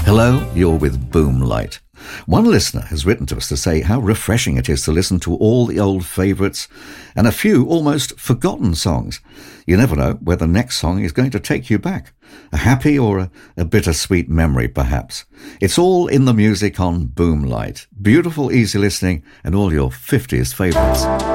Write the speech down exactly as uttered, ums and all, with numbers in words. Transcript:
Hello, you're with Boomlight. One listener has written to us to say how refreshing it is to listen to all the old favourites and a few almost forgotten songs. You never know where the next song is going to take you back. A happy or a, a bittersweet memory, perhaps. It's all in the music on Boomlight. Beautiful, easy listening and all your fifties favourites.